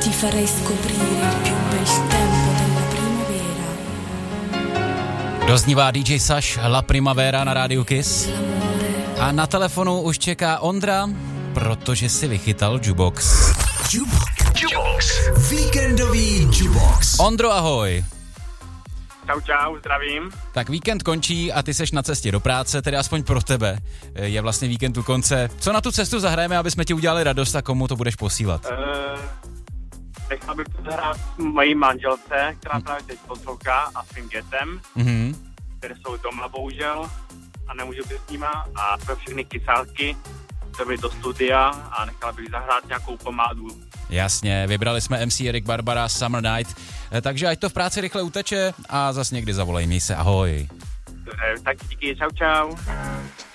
Ti farei scoprire il più bel tempo della primavera. Doznívá DJ Sash La Primavera na rádiu Kiss. A na telefonu už čeká Ondra, protože si vychytal jukebox. Jukebox. Víkendový jukebox. Ondro, ahoj. Čau, zdravím. Tak víkend končí a ty seš na cestě do práce, tedy aspoň pro tebe. Je vlastně víkend u konce. Co na tu cestu zahrajeme, aby jsme ti udělali radost a komu to budeš posílat? Nechal bych to zahrát mojí manželce, která právě teď poslouchá, a svým dětem, které jsou doma bohužel a nemůžu být s nima, a pro všechny kysálky, které do studia, a nechal bych zahrát nějakou pomádu. Jasně, vybrali jsme MC Erik Barbara Summer Night, takže ať to v práci rychle uteče a zas někdy zavolej, měj se, ahoj. Tak díky, čau.